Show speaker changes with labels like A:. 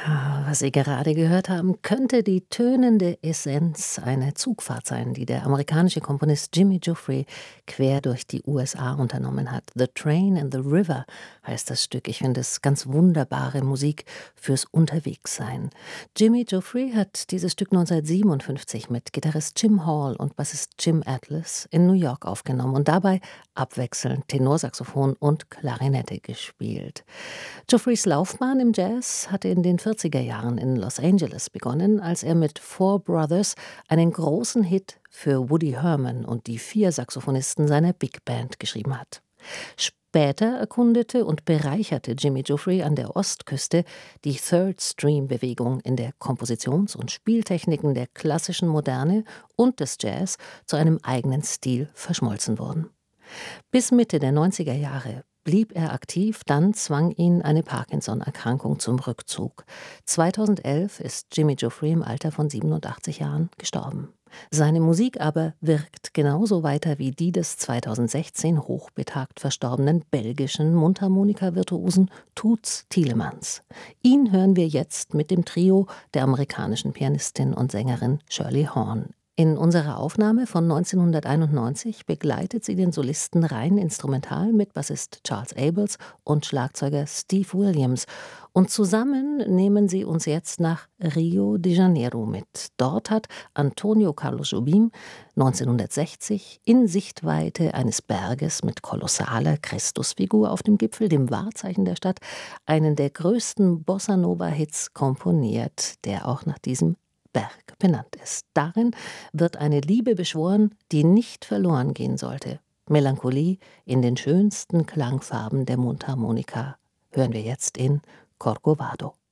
A: Ja, was Sie gerade gehört haben, könnte die tönende Essenz einer Zugfahrt sein, die der amerikanische Komponist Jimmy Giuffre quer durch die USA unternommen hat. „The Train and the River“ heißt das Stück. Ich finde es ganz wunderbare Musik fürs Unterwegssein. Jimmy Giuffre hat dieses Stück 1957 mit Gitarrist Jim Hall und Bassist Jim Atlas in New York aufgenommen und dabei abwechselnd Tenorsaxophon und Klarinette gespielt. Geoffreys Laufbahn im Jazz hatte in den 40er Jahren in Los Angeles begonnen, als er mit Four Brothers einen großen Hit für Woody Herman und die 4 Saxophonisten seiner Big Band geschrieben hat. Später erkundete und bereicherte Jimmy Giuffre an der Ostküste die Third-Stream-Bewegung, in der Kompositions- und Spieltechniken der klassischen Moderne und des Jazz zu einem eigenen Stil verschmolzen wurden. Bis Mitte der 90er Jahre blieb er aktiv, dann zwang ihn eine Parkinson-Erkrankung zum Rückzug. 2011 ist Jimmy Giuffre im Alter von 87 Jahren gestorben. Seine Musik aber wirkt genauso weiter wie die des 2016 hochbetagt verstorbenen belgischen Mundharmonika-Virtuosen Toots Thielemans. Ihn hören wir jetzt mit dem Trio der amerikanischen Pianistin und Sängerin Shirley Horn. In unserer Aufnahme von 1991 begleitet sie den Solisten rein instrumental mit Bassist Charles Abels und Schlagzeuger Steve Williams. Und zusammen nehmen sie uns jetzt nach Rio de Janeiro mit. Dort hat Antonio Carlos Jobim 1960 in Sichtweite eines Berges mit kolossaler Christusfigur auf dem Gipfel, dem Wahrzeichen der Stadt, einen der größten Bossa-Nova-Hits komponiert, der auch nach diesem Berg benannt ist. Darin wird eine Liebe beschworen, die nicht verloren gehen sollte. Melancholie in den schönsten Klangfarben der Mundharmonika hören wir jetzt in Corcovado.